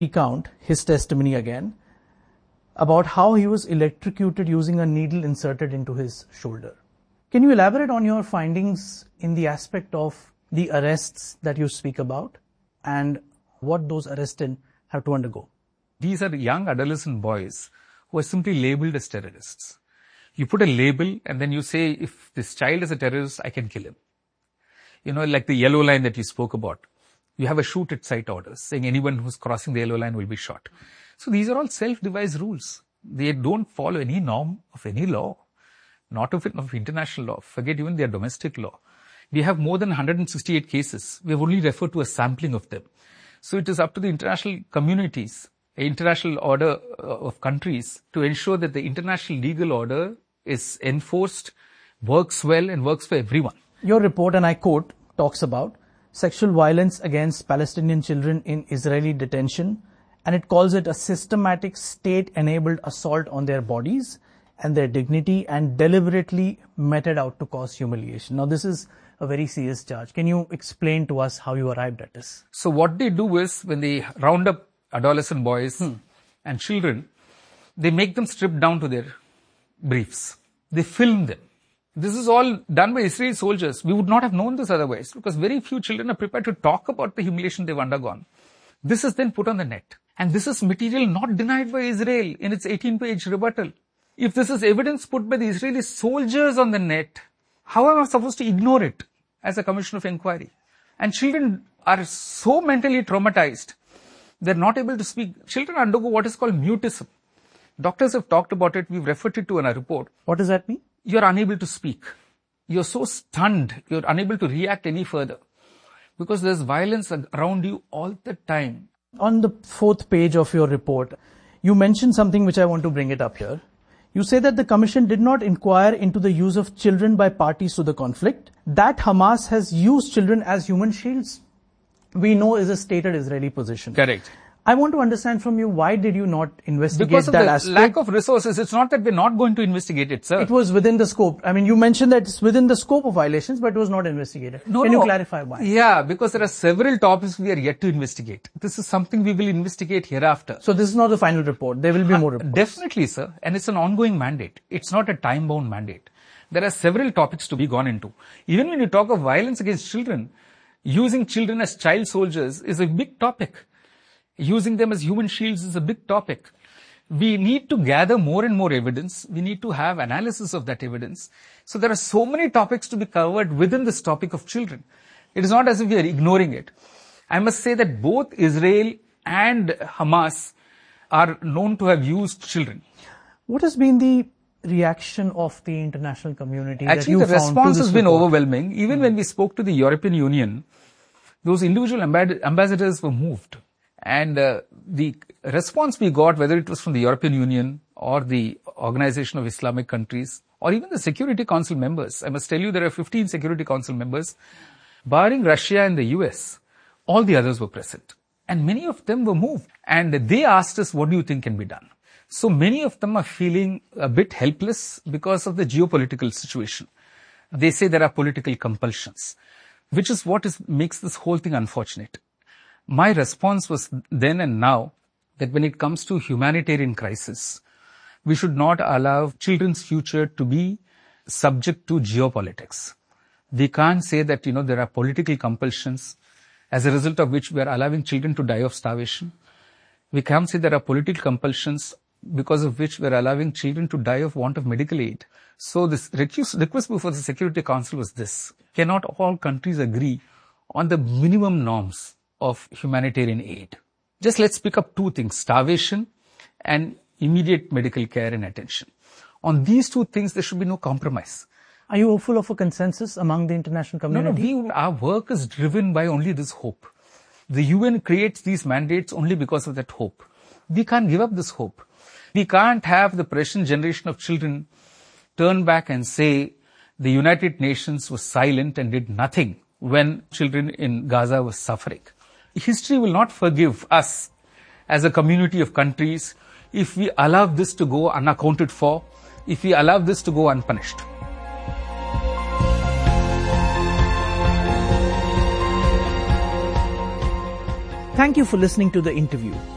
recount his testimony again about how he was electrocuted using a needle inserted into his shoulder. Can you elaborate on your findings in the aspect of the arrests that you speak about and what those arrested have to undergo? These are young adolescent boys who are simply labeled as terrorists. You put a label and then you say, if this child is a terrorist, I can kill him. You know, like the yellow line that you spoke about. You have a shoot at sight orders saying anyone who's crossing the yellow line will be shot. So these are all self-devised rules. They don't follow any norm of any law, not of international law. Forget even their domestic law. We have more than 168 cases. We have only referred to a sampling of them. So it is up to the international communities, international order of countries to ensure that the international legal order is enforced, works well and works for everyone. Your report, and I quote, talks about sexual violence against Palestinian children in Israeli detention, and it calls it a systematic state-enabled assault on their bodies and their dignity and deliberately meted out to cause humiliation. Now, this is a very serious charge. Can you explain to us how you arrived at this? So what they do is, when they round up adolescent boys and children, they make them strip down to their briefs. They film them. This is all done by Israeli soldiers. We would not have known this otherwise, because very few children are prepared to talk about the humiliation they've undergone. This is then put on the net. And this is material not denied by Israel in its 18-page rebuttal. If this is evidence put by the Israeli soldiers on the net, how am I supposed to ignore it as a commission of inquiry? And children are so mentally traumatized, they're not able to speak. Children undergo what is called mutism. Doctors have talked about it. We've referred it to in our report. What does that mean? You're unable to speak. You're so stunned, you're unable to react any further because there's violence around you all the time. On the 4th page of your report, you mentioned something which I want to bring it up here. You say that the commission did not inquire into the use of children by parties to the conflict. That Hamas has used children as human shields, we know is a stated Israeli position. Correct. I want to understand from you, why did you not investigate because of that the aspect? Lack of resources. It's not that we're not going to investigate it, sir. It was within the scope. I mean, you mentioned that it's within the scope of violations, but it was not investigated. Can you clarify why? Yeah, because there are several topics we are yet to investigate. This is something we will investigate hereafter. So this is not the final report. There will be more reports. Definitely, sir. And it's an ongoing mandate. It's not a time-bound mandate. There are several topics to be gone into. Even when you talk of violence against children, using children as child soldiers is a big topic. Using them as human shields is a big topic. We need to gather more and more evidence. We need to have analysis of that evidence. So there are so many topics to be covered within this topic of children. It is not as if we are ignoring it. I must say that both Israel and Hamas are known to have used children. What has been the reaction of the international community? Actually, the response has been overwhelming. Even when we spoke to the European Union, those individual ambassadors were moved. And the response we got, whether it was from the European Union or the Organization of Islamic Countries or even the Security Council members, I must tell you there are 15 Security Council members, barring Russia and the US, all the others were present. And many of them were moved. And they asked us, what do you think can be done? So many of them are feeling a bit helpless because of the geopolitical situation. They say there are political compulsions, which is what makes this whole thing unfortunate. My response was then and now that when it comes to humanitarian crisis, we should not allow children's future to be subject to geopolitics. We can't say that, there are political compulsions as a result of which we are allowing children to die of starvation. We can't say there are political compulsions because of which we are allowing children to die of want of medical aid. So this request before the Security Council was this: cannot all countries agree on the minimum norms of humanitarian aid? Just let's pick up two things: starvation and immediate medical care and attention. On these two things, there should be no compromise. Are you hopeful of a consensus among the international community? No, our work is driven by only this hope. The UN creates these mandates only because of that hope. We can't give up this hope. We can't have the present generation of children turn back and say the United Nations was silent and did nothing when children in Gaza were suffering. History will not forgive us as a community of countries if we allow this to go unaccounted for, if we allow this to go unpunished. Thank you for listening to the interview.